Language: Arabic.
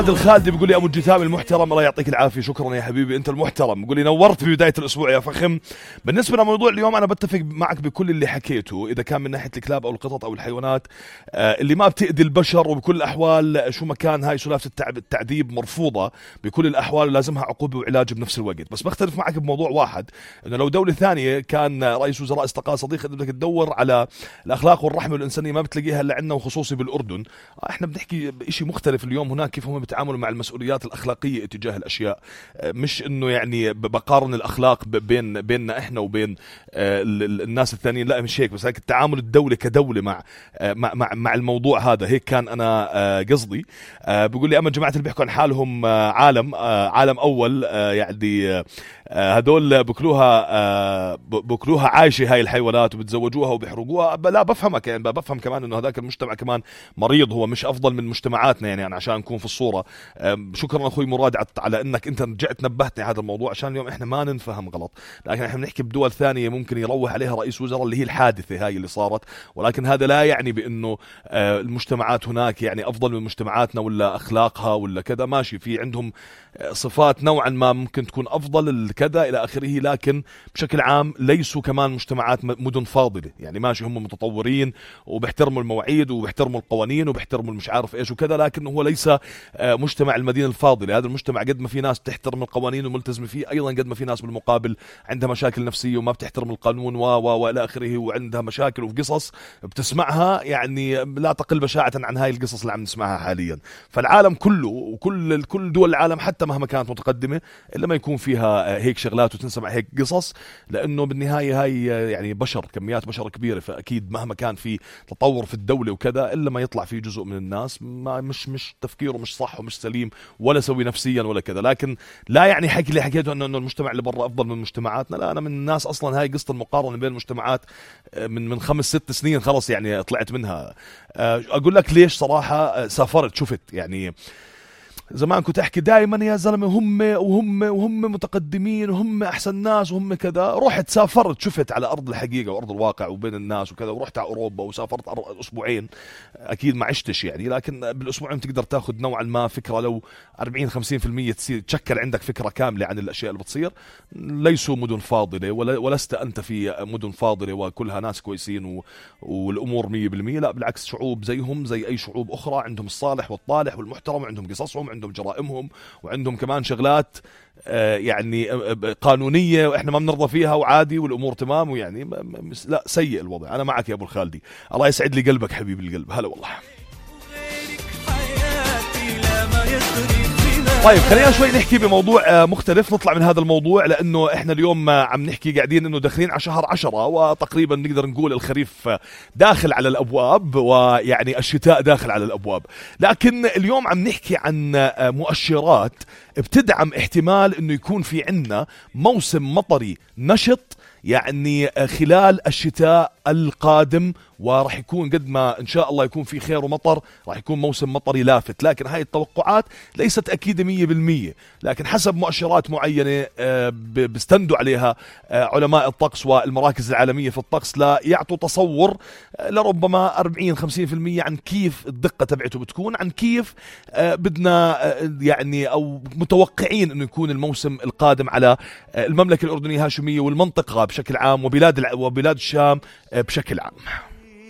الخالدي بيقول لي ابو الجثام المحترم الله يعطيك العافيه. شكرا يا حبيبي انت المحترم. بيقول لي نورت ببدايه الاسبوع يا فخم. بالنسبه لموضوع اليوم انا بتفق معك بكل اللي حكيته، اذا كان من ناحيه الكلاب او القطط او الحيوانات اللي ما بتأذي البشر، وبكل الاحوال شو ما كان هاي سلافه التعذيب مرفوضه بكل الاحوال ولازمها عقوبه وعلاج بنفس الوقت. بس بختلف معك بموضوع واحد، انه لو دوله ثانيه كان رئيس وزراء استقال صديق بدك تدور على الاخلاق والرحمه والانسانيه ما بتلاقيها الا عندنا وخصوصي بالاردن. احنا بنحكي بشيء مختلف اليوم هناك، كيف هم بيتعاملوا مع المسؤوليات الأخلاقية اتجاه الأشياء. مش إنه يعني بقارن الأخلاق بيننا إحنا وبين الناس الثانيين، لا مش هيك، بس هيك التعامل الدولة كدولة مع الموضوع هذا، هيك كان أنا قصدي. بيقول لي أما الجماعة اللي بيحكوا عن حالهم عالم أول، يعني هدول بكلوها عايشة هاي الحيوانات وبتزوجوها وبيحرقوها. لا بفهمك، يعني بفهم كمان إنه هذاك المجتمع كمان مريض، هو مش أفضل من مجتمعاتنا يعني عشان نكون في الصورة. شكرا اخوي مراد على انك انت رجعت نبهتني هذا الموضوع عشان اليوم احنا ما ننفهم غلط. لكن احنا بنحكي بدول ثانيه ممكن يروح عليها رئيس وزراء اللي هي الحادثه هاي اللي صارت، ولكن هذا لا يعني بانه المجتمعات هناك يعني افضل من مجتمعاتنا ولا اخلاقها ولا كذا. ماشي، في عندهم صفات نوعا ما ممكن تكون افضل كذا الى اخره، لكن بشكل عام ليسوا كمان مجتمعات مدن فاضله. يعني ماشي هم متطورين وبيحترموا المواعيد وبيحترموا القوانين وبيحترموا مش عارف ايش وكذا، لكن هو ليس مجتمع المدينة الفاضلة. هذا المجتمع قد ما في ناس تحترم القوانين وملتزمة فيه، أيضا قد ما في ناس بالمقابل عندها مشاكل نفسية وما بتحترم القانون وإلى آخره، وعندها مشاكل وفي قصص بتسمعها يعني لا تقل بشاعة عن هاي القصص اللي عم نسمعها حاليا. فالعالم كله وكل دول العالم حتى مهما كانت متقدمة إلا ما يكون فيها هيك شغلات وتنسمع هيك قصص، لأنه بالنهاية هاي يعني بشر، كميات بشر كبيرة، فأكيد مهما كان في تطور في الدولة وكذا إلا ما يطلع في جزء من الناس ما مش تفكيره مش صح ومش سليم ولا سوي نفسيا ولا كذا. لكن لا يعني حكي اللي حكيته انه المجتمع اللي برا افضل من مجتمعاتنا، لا. انا من الناس اصلا هاي قصه المقارنه بين المجتمعات من 5-6 سنين خلص يعني طلعت منها. اقول لك ليش صراحه، سافرت شفت يعني. زمان كنت احكي دائما يا زلمه هم متقدمين وهم احسن ناس وهم كذا. رحت سافرت شفت على ارض الحقيقه وارض الواقع وبين الناس وكذا، ورحت على اوروبا وسافرت اسبوعين. اكيد ما عشتش يعني، لكن بالاسبوعين تقدر تاخذ نوعا ما فكره، لو 40-50% تصير تشكل عندك فكره كامله عن الاشياء اللي بتصير. ليسوا مدن فاضله ولست انت في مدن فاضله وكلها ناس كويسين والامور 100%. لا بالعكس، شعوب زيهم زي اي شعوب اخرى، عندهم الصالح والطالح والمحترم، وعندهم قصصهم، عندهم جرائمهم، وعندهم كمان شغلات يعني قانونية وإحنا ما بنرضى فيها وعادي والأمور تمام. ويعني لا سيء الوضع. أنا معك يا أبو الخالدي، الله يسعد لي قلبك حبيبي القلب. هلا والله. طيب خلينا شوي نحكي بموضوع مختلف، نطلع من هذا الموضوع، لأنه إحنا اليوم عم نحكي قاعدين إنه داخلين على شهر 10 وتقريبا نقدر نقول الخريف داخل على الأبواب، ويعني الشتاء داخل على الأبواب. لكن اليوم عم نحكي عن مؤشرات بتدعم احتمال إنه يكون في عنا موسم مطري نشط يعني خلال الشتاء القادم، وراح يكون قد ما إن شاء الله يكون في خير ومطر، راح يكون موسم مطري لافت. لكن هاي التوقعات ليست أكيدة 100%، لكن حسب مؤشرات معينة بيستندوا عليها علماء الطقس والمراكز العالمية في الطقس لا يعطوا تصور لربما 40-50% عن كيف الدقة تبعته بتكون، عن كيف بدنا يعني أو متوقعين أنه يكون الموسم القادم على المملكة الأردنية الهاشمية والمنطقة بشكل عام وبلاد الشام بشكل عام.